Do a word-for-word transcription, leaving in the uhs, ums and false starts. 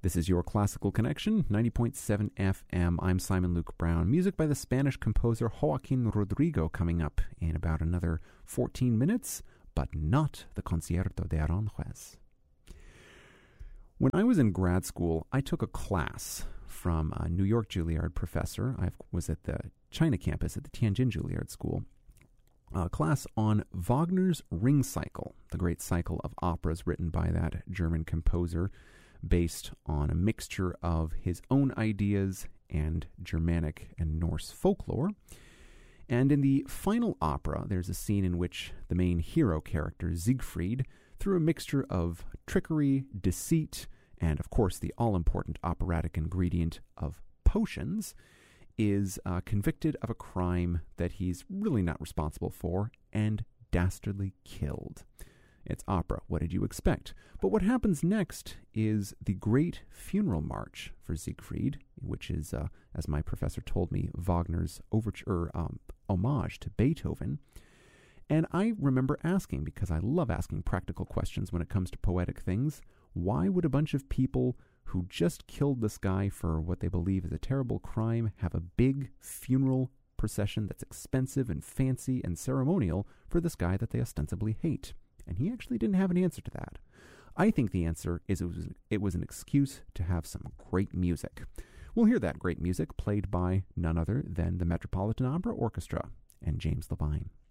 This is your Classical Connection, ninety point seven F M. I'm Simon Luke Brown. Music by the Spanish composer Joaquin Rodrigo coming up in about another fourteen minutes, but not the Concierto de Aranjuez. When I was in grad school, I took a class from a New York Juilliard professor. I was at the China campus at the Tianjin Juilliard School. A class on Wagner's Ring Cycle, the great cycle of operas written by that German composer, based on a mixture of his own ideas and Germanic and Norse folklore. And in the final opera, there's a scene in which the main hero character, Siegfried, through a mixture of trickery, deceit, and of course the all-important operatic ingredient of potions, is uh, convicted of a crime that he's really not responsible for and dastardly killed. It's opera. What did you expect? But what happens next is the great funeral march for Siegfried, which is, uh, as my professor told me, Wagner's overture, um, homage to Beethoven. And I remember asking, because I love asking practical questions when it comes to poetic things, why would a bunch of people who just killed this guy for what they believe is a terrible crime have a big funeral procession that's expensive and fancy and ceremonial for this guy that they ostensibly hate? And he actually didn't have an answer to that. I think the answer is it was, it was an excuse to have some great music. We'll hear that great music played by none other than the Metropolitan Opera Orchestra and James Levine.